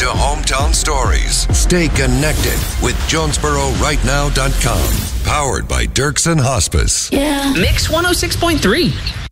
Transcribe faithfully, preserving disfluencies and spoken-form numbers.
to Hometown Stories. Stay connected with Jonesboro Right Now dot com. Powered by Dirksen Hospice. Yeah. Mix one oh six point three.